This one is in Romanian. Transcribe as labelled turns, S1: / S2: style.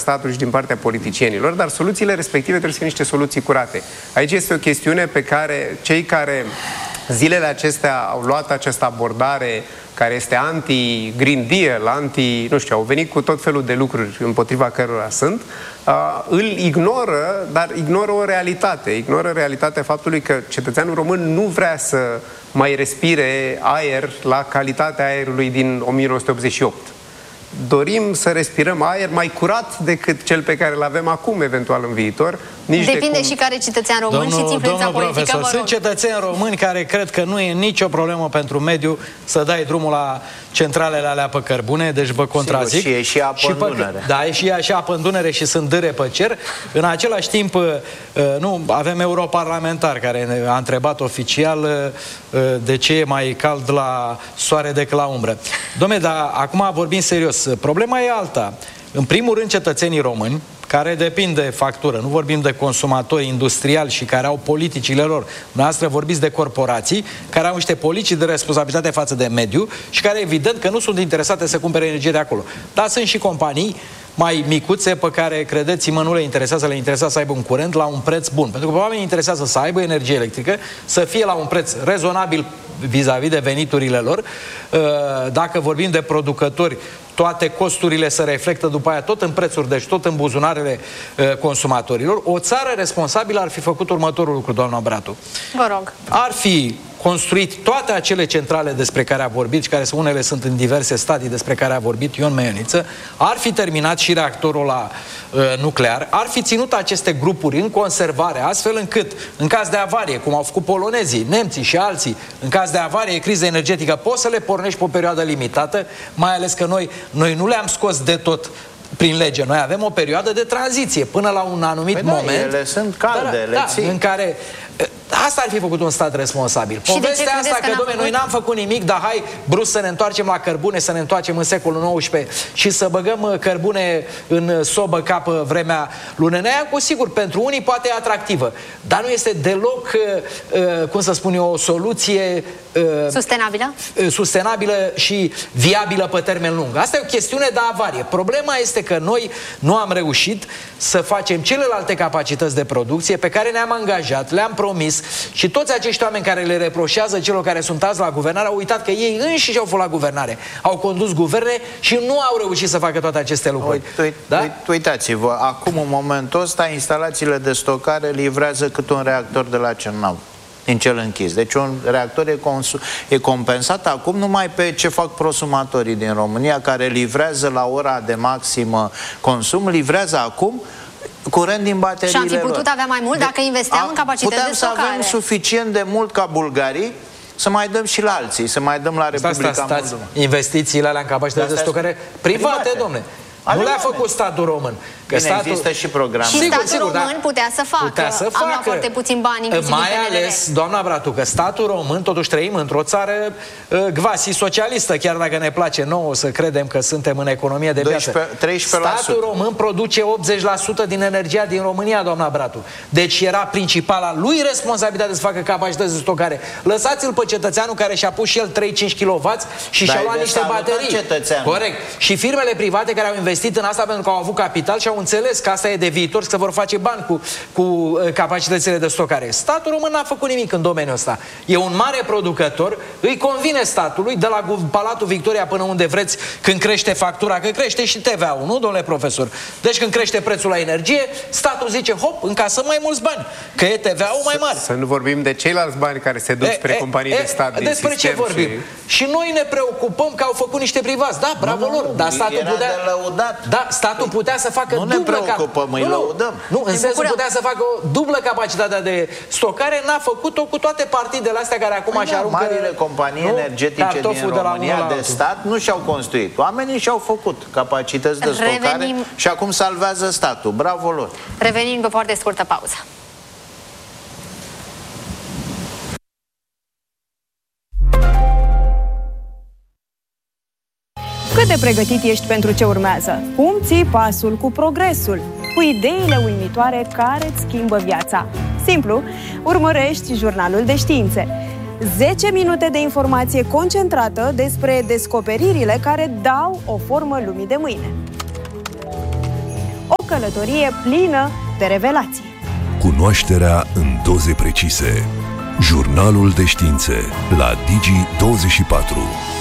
S1: statului și din partea politicienilor, dar soluțiile respective trebuie să fie niște soluții curate. Aici este o chestiune pe care cei care zilele acestea au luat această abordare care este anti-Green Deal, nu știu, au venit cu tot felul de lucruri împotriva cărora sunt, îl ignoră, dar ignoră o realitate. Ignoră realitatea faptului că cetățeanul român nu vrea să mai respire aer la calitatea aerului din 1988. Dorim să respirăm aer mai curat decât cel pe care îl avem acum, eventual în viitor.
S2: Depinde și care cetățean român și influența politică.
S3: Profesor, sunt cetățeni români care cred că nu e nicio problemă pentru mediu să dai drumul la centralele alea pe cărbune, deci vă contrazic.
S4: Sigur, și e și apă în Dunăre.
S3: Da, e și apă în Dunăre și sunt dâre pe cer. În același timp, nu, avem europarlamentar care ne-a întrebat oficial de ce e mai cald la soare decât la umbră. Dom'le, dar acum vorbim serios. Problema e alta. În primul rând, cetățenii români, care depind de factură, nu vorbim de consumatori industriali și care au politicile lor. Dumneavoastră vorbiți de corporații care au niște politici de responsabilitate față de mediu și care evident că nu sunt interesate să cumpere energie de acolo. Dar sunt și companii mai micuțe pe care, credeți-mă, nu le interesează să aibă un curent la un preț bun. Pentru că pe oamenii interesează să aibă energie electrică, să fie la un preț rezonabil vis-a-vis de veniturile lor. Dacă vorbim de producători, toate costurile se reflectă după aia tot în prețuri, deci tot în buzunarele consumatorilor. O țară responsabilă ar fi făcut următorul lucru, doamna Bratu.
S2: Vă rog.
S3: Ar fi construit toate acele centrale despre care a vorbit și care unele sunt în diverse stadii despre care a vorbit Ion Meioniță, ar fi terminat și reactorul la nuclear, ar fi ținut aceste grupuri în conservare, astfel încât, în caz de avarie, cum au făcut polonezii, nemții și alții, în caz de avarie, criză energetică, poți să le pornești pe o perioadă limitată, mai ales că noi nu le-am scos de tot prin lege. Noi avem o perioadă de tranziție până la un anumit moment.
S4: Ele sunt calde,
S3: în care asta ar fi făcut un stat responsabil. Povestea asta că, dom'le, noi n-am făcut nimic, dar hai brusc să ne întoarcem la cărbune, să ne întoarcem în secolul XIX și să băgăm cărbune în sobă ca pe vremea lunenea, cu sigur, pentru unii poate e atractivă, dar nu este deloc, cum să spun eu, o soluție sustenabilă și viabilă pe termen lung. Asta e o chestiune de avarie. Problema este că noi nu am reușit să facem celelalte capacități de producție pe care ne-am angajat, le-am promis și toți acești oameni care le reproșează celor care sunt azi la guvernare au uitat că ei înșiși au fost la guvernare. Au condus guverne și nu au reușit să facă toate aceste lucruri.
S4: Uitați-vă, acum în momentul ăsta instalațiile de stocare livrează cât un reactor de la Cernau din cel închis. Deci un reactor e compensat acum numai pe ce fac prosumatorii din România, care livrează la ora de maximă consum, livrează acum curent din bateriile lor.
S2: Și am fi putut avea mai mult dacă investeam în capacități de stocare.
S4: Putem să avem suficient de mult ca bulgarii să mai dăm și la alții, să mai dăm la Republica Moldova.
S3: Investițiile alea în capacități de stocare private, domne. Nu le-a făcut statul român.
S4: Există și programe.
S2: Și statul român putea să facă. Avea foarte puțin bani, inclusiv
S3: mai ales, doamna Bratu, că statul român, totuși trăim într-o țară quasi-socialistă, chiar dacă ne place nouă să credem că suntem în economie de piață.
S4: 13%.
S3: Statul român produce 80% din energia din România, doamna Bratu. Deci era principala lui responsabilitate să facă capacități de stocare. Lăsați-l pe cetățeanul care și-a pus și el 3-5 kW și și-a luat niște baterii. Corect. Și firmele private care au investit în asta pentru că au avut capital și au înțeles că asta e de viitor, că vor face bani cu capacitățile de stocare. Statul român n-a făcut nimic în domeniul ăsta. E un mare producător, îi convine statului, de la Palatul Victoria până unde vreți, când crește factura, că crește și TVA-ul, nu, domnule profesor? Deci când crește prețul la energie, statul zice, hop, încasăm mai mulți bani, că e TVA-ul mai mare.
S1: Să nu vorbim de ceilalți bani care se duc spre companii de stat din
S3: despre ce vorbim? Și noi ne preocupăm că au făcut niște privați. Da, bravo lor, dar statul putea... Da, statul putea să facă dublă în sensul putea să facă o dublă capacitate de stocare, n-a făcut-o cu toate partidele astea care acum așa aruncă...
S4: Marile companii energetice din România de stat nu și-au construit. Oamenii și-au făcut capacități de stocare și acum salvează statul. Bravo lor!
S2: Revenim pe foarte scurtă pauză.
S5: Cât de pregătit ești pentru ce urmează? Cum ții pasul cu progresul? Cu ideile uimitoare care îți schimbă viața? Simplu, urmărești Jurnalul de Științe. 10 minute de informație concentrată despre descoperirile care dau o formă lumii de mâine. O călătorie plină de revelații.
S6: Cunoașterea în doze precise. Jurnalul de științe la Digi24.